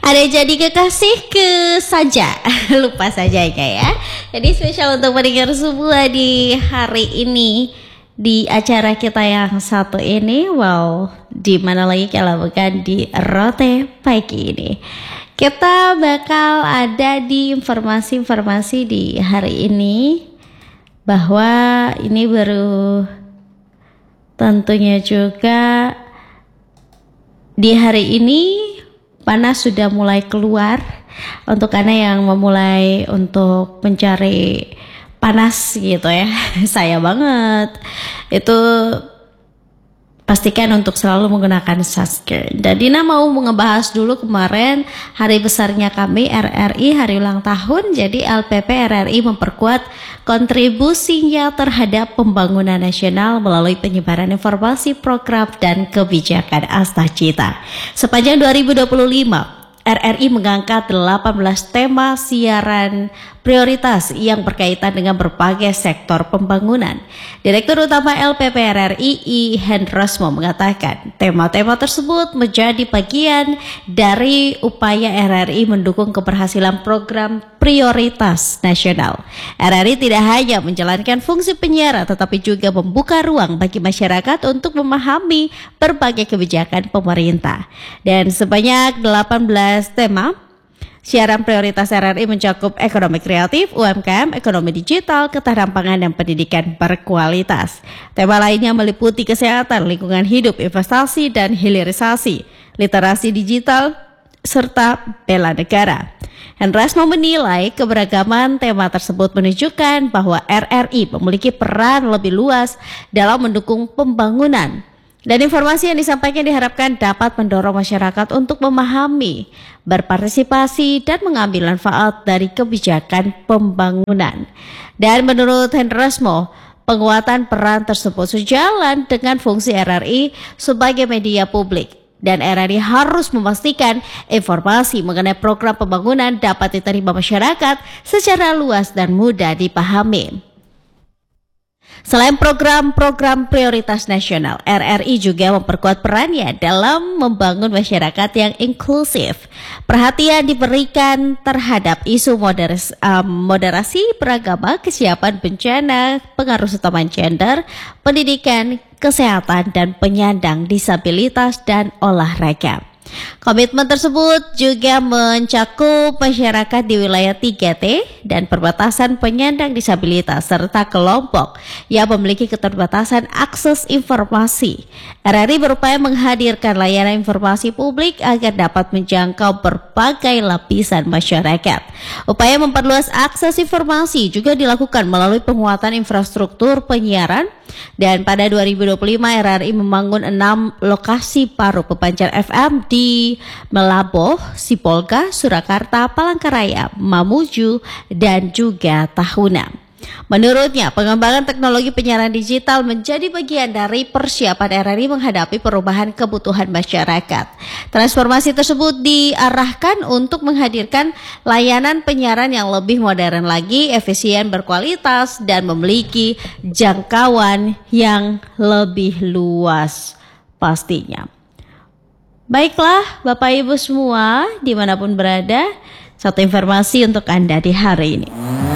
Ada jadi kekasihku saja. Lupa saja ya. Jadi spesial untuk pendengar semua di hari ini, di acara kita yang satu ini. Wow, di mana lagi kalau bukan di Rote pagi ini. Kita bakal ada di informasi-informasi di hari ini, bahwa ini baru tentunya juga di hari ini panas sudah mulai keluar untuk Anda yang memulai untuk mencari panas gitu ya. Saya banget. Itu pastikan untuk selalu menggunakan sunscreen. Dan Dina mau ngebahas dulu kemarin hari besarnya kami RRI, hari ulang tahun. Jadi LPP RRI memperkuat kontribusinya terhadap pembangunan nasional melalui penyebaran informasi, program dan kebijakan Astacita. Sepanjang 2025 RRI mengangkat 18 tema siaran prioritas yang berkaitan dengan berbagai sektor pembangunan. Direktur Utama LPP RRI I. Hendrosmo mengatakan tema-tema tersebut menjadi bagian dari upaya RRI mendukung keberhasilan program prioritas nasional. RRI tidak hanya menjalankan fungsi penyiaran tetapi juga membuka ruang bagi masyarakat untuk memahami berbagai kebijakan pemerintah. Dan sebanyak 18 tema siaran prioritas RRI mencakup ekonomi kreatif, UMKM, ekonomi digital, ketahanan pangan, dan pendidikan berkualitas. Tema lainnya meliputi kesehatan, lingkungan hidup, investasi, dan hilirisasi, literasi digital, serta bela negara. Hendrosmo menilai keberagaman tema tersebut menunjukkan bahwa RRI memiliki peran lebih luas dalam mendukung pembangunan. Dan informasi yang disampaikan diharapkan dapat mendorong masyarakat untuk memahami, berpartisipasi, dan mengambil manfaat dari kebijakan pembangunan. Dan menurut Hendrosmo, penguatan peran tersebut sejalan dengan fungsi RRI sebagai media publik. Dan RRI harus memastikan informasi mengenai program pembangunan dapat diterima masyarakat secara luas dan mudah dipahami. Selain program-program prioritas nasional, RRI juga memperkuat perannya dalam membangun masyarakat yang inklusif. Perhatian diberikan terhadap isu moderasi beragama, kesiapan bencana, pengaruh utama gender, pendidikan, kesehatan, dan penyandang disabilitas dan olahraga. Komitmen tersebut juga mencakup masyarakat di wilayah 3T dan perbatasan penyandang disabilitas serta kelompok yang memiliki keterbatasan akses informasi. RRI berupaya menghadirkan layanan informasi publik agar dapat menjangkau berbagai lapisan masyarakat. Upaya memperluas akses informasi juga dilakukan melalui penguatan infrastruktur penyiaran, dan pada 2025 RRI membangun 6 lokasi baru pemancar FM di Melaboh, Sipolga, Surakarta, Palangkaraya, Mamuju, dan juga Tahuna. Menurutnya, pengembangan teknologi penyiaran digital menjadi bagian dari persiapan RRI menghadapi perubahan kebutuhan masyarakat. Transformasi tersebut diarahkan untuk menghadirkan layanan penyiaran yang lebih modern lagi, efisien, berkualitas, dan memiliki jangkauan yang lebih luas pastinya. Baiklah Bapak Ibu semua dimanapun berada, satu informasi untuk Anda di hari ini.